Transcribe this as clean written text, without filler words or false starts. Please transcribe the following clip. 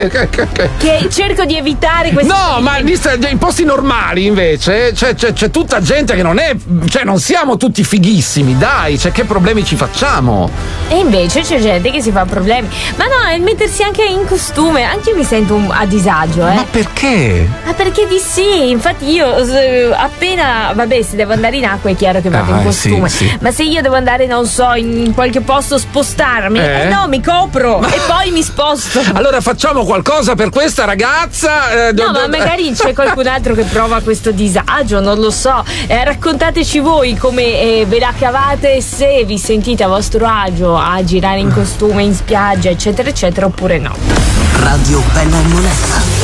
che cerco di evitare questi. No, ma in posti normali invece c'è tutta gente che non è, cioè non siamo tutti fighissimi, dai, cioè che problemi ci facciamo? E invece c'è gente che si fa problemi. Ma no, è mettersi anche in costume, anche io mi sento a disagio, Ma perché? Ma perché di sì, infatti io appena, vabbè, se devo andare in acqua è chiaro che vado in costume, sì. ma se io devo andare, non so, in qualche posto, spostarmi, no, mi copro e poi mi sposto. Allora facciamo qualcosa per questa ragazza. No, ma magari c'è qualcun altro che prova questo disagio, non lo so. Raccontateci voi come ve la cavate, se vi sentite a vostro agio a girare in costume in spiaggia, eccetera, eccetera, oppure no. Radio Bella e Monella.